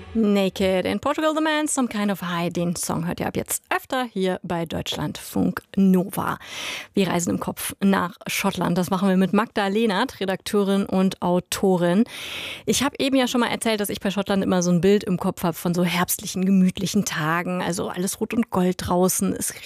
Naked in Portugal, The Man, Some Kind of High. Den Song hört ihr ab jetzt öfter hier bei Deutschlandfunk Nova. Wir reisen im Kopf nach Schottland. Das machen wir mit Magda Lehnert, Redakteurin und Autorin. Ich habe eben ja schon mal erzählt, dass ich bei Schottland immer so ein Bild im Kopf habe von so herbstlichen, gemütlichen Tagen. Also alles rot und gold draußen. Es